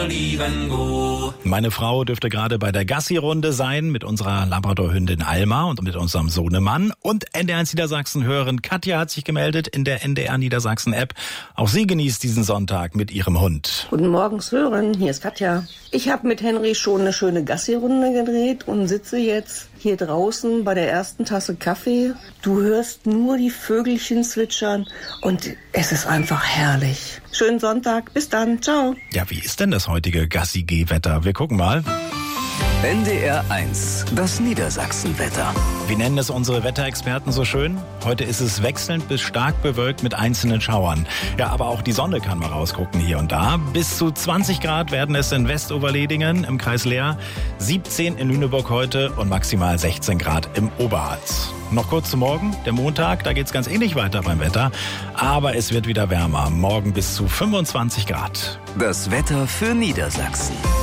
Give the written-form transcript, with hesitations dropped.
Meine Frau dürfte gerade bei der Gassi-Runde sein mit unserer Labrador-Hündin Alma und mit unserem Sohnemann. Und NDR1 Niedersachsen-Hörerin Katja hat sich gemeldet in der NDR Niedersachsen-App. Auch sie genießt diesen Sonntag mit ihrem Hund. Guten Morgen, Sören, hier ist Katja. Ich habe mit Henry schon eine schöne Gassi-Runde gedreht und sitze jetzt hier draußen bei der ersten Tasse Kaffee. Du hörst nur die Vögelchen zwitschern und es ist einfach herrlich. Schönen Sonntag, bis dann, ciao. Ja, wie ist denn das heutige Gassi-Geh-Wetter? Wir gucken mal. NDR 1, das Niedersachsenwetter. Wie nennen es unsere Wetterexperten so schön? Heute ist es wechselnd bis stark bewölkt mit einzelnen Schauern. Ja, aber auch die Sonne kann mal rausgucken hier und da. Bis zu 20 Grad werden es in Westoberledingen im Kreis Leer, 17 in Lüneburg heute und maximal 16 Grad im Oberharz. Noch kurz zum Morgen, der Montag, da geht's ganz ähnlich weiter beim Wetter. Aber es wird wieder wärmer, morgen bis zu 25 Grad. Das Wetter für Niedersachsen.